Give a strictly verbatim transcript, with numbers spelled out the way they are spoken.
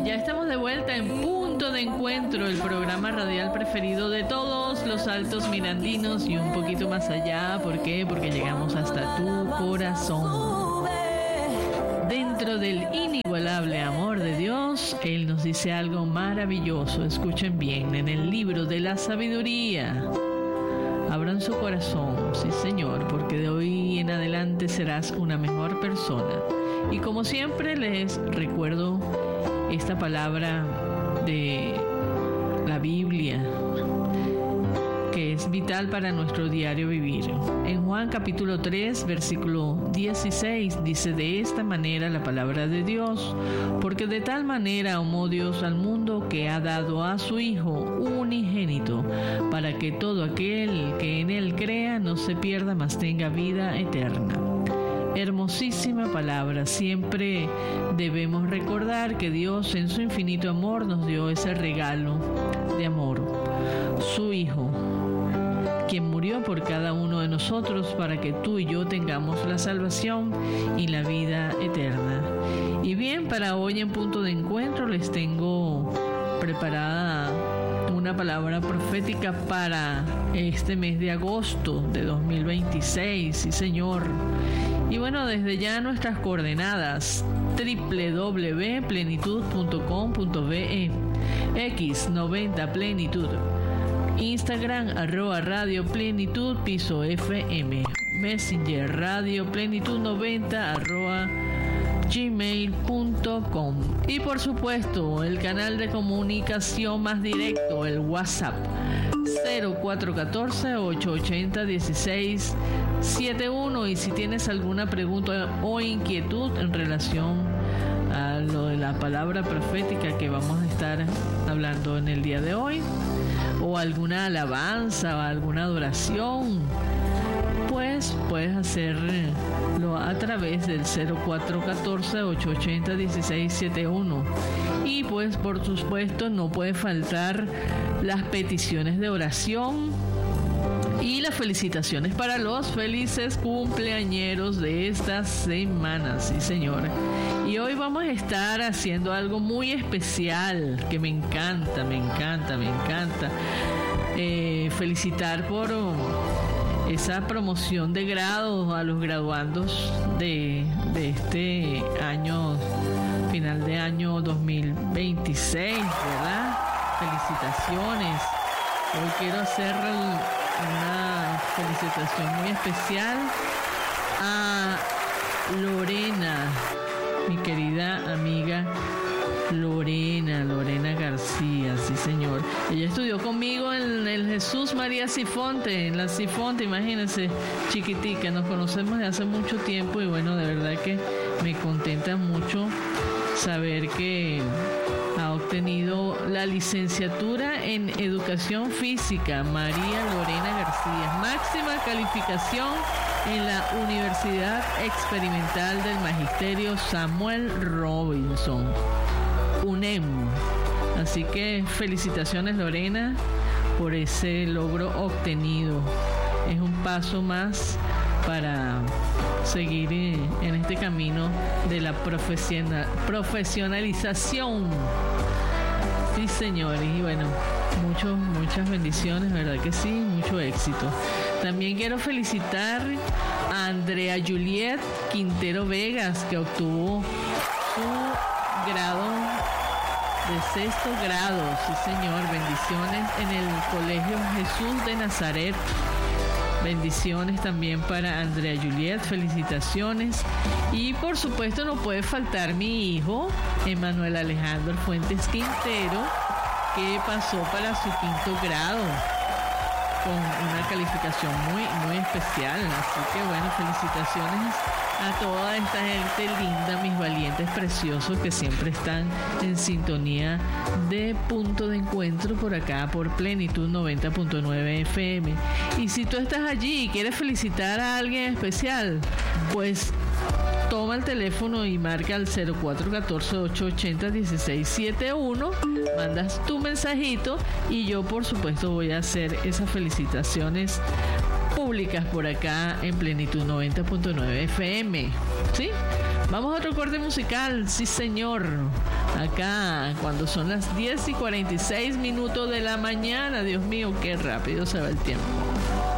Ya estamos de vuelta en Punto de Encuentro, el programa radial preferido de todos los altos mirandinos y un poquito más allá. ¿Por qué? Porque llegamos hasta tu corazón. Dentro del inigualable amor de Dios, Él nos dice algo maravilloso. Escuchen bien, en el libro de la sabiduría. Abran su corazón, sí Señor, porque de hoy en adelante serás una mejor persona. Y como siempre les recuerdo esta palabra de la Biblia, que es vital para nuestro diario vivir. En Juan capítulo tres, versículo dieciséis, dice de esta manera la palabra de Dios: porque de tal manera amó Dios al mundo que ha dado a su Hijo unigénito, para que todo aquel que en Él crea no se pierda, mas tenga vida eterna. Hermosísima palabra. Siempre debemos recordar que Dios en su infinito amor nos dio ese regalo de amor, su Hijo, quien murió por cada uno de nosotros para que tú y yo tengamos la salvación y la vida eterna. Y bien, para hoy en Punto de Encuentro les tengo preparada una palabra profética para este mes de agosto de dos mil veintiséis, sí Señor. Y bueno, desde ya nuestras coordenadas: doble u doble u doble u punto plenitud punto com punto be, X noventa Plenitud, Instagram arroba Radio Plenitud Piso F M, Messenger Radio Plenitud noventa arroba gmail punto com, y por supuesto el canal de comunicación más directo, el WhatsApp cero cuatro uno cuatro, ocho ocho cero, uno seis siete uno. Y si tienes alguna pregunta o inquietud en relación a lo de la palabra profética que vamos a estar hablando en el día de hoy, o alguna alabanza o alguna adoración, pues puedes hacerlo a través del cero cuatro uno cuatro, ocho ocho cero, uno seis siete uno. Y pues por supuesto no puede faltar las peticiones de oración y las felicitaciones para los felices cumpleañeros de esta semana, sí señor. Y hoy vamos a estar haciendo algo muy especial que me encanta, me encanta, me encanta. Eh, felicitar por esa promoción de grados a los graduandos de, de este año, final de año dos mil veintiséis, ¿verdad? Felicitaciones. Hoy quiero hacer una felicitación muy especial a Lorena, mi querida amiga Lorena, Lorena García, sí señor. Ella estudió conmigo en el Jesús María Sifonte, en la Sifonte, imagínense, chiquitica. Nos conocemos de hace mucho tiempo y bueno, de verdad que me contenta mucho saber que ha obtenido la licenciatura en Educación Física, María Lorena García, máxima calificación en la Universidad Experimental del Magisterio Samuel Robinson, U N E M. Así que felicitaciones, Lorena, por ese logro obtenido. Es un paso más para seguir en este camino de la profesional, profesionalización. Sí, señores, y bueno, muchos, muchas bendiciones, ¿verdad que sí? Mucho éxito. También quiero felicitar a Andrea Juliet Quintero Vegas, que obtuvo su grado de sexto grado, sí señor, bendiciones, en el Colegio Jesús de Nazaret. Bendiciones también para Andrea Juliet, felicitaciones. Y por supuesto no puede faltar mi hijo, Emanuel Alejandro Fuentes Quintero, que pasó para su quinto grado con una calificación muy, muy especial. Así que bueno, felicitaciones a toda esta gente linda, mis valientes preciosos que siempre están en sintonía de Punto de Encuentro por acá, por Plenitud noventa punto nueve F M. Y si tú estás allí y quieres felicitar a alguien especial, pues toma el teléfono y marca al cero cuatro uno cuatro, ocho ocho cero, uno seis siete uno, mandas tu mensajito y yo por supuesto voy a hacer esas felicitaciones públicas por acá en Plenitud noventa punto nueve F M, ¿sí? Vamos a otro corte musical, sí señor. Acá, cuando son las diez y cuarenta y seis minutos de la mañana, Dios mío, qué rápido se va el tiempo.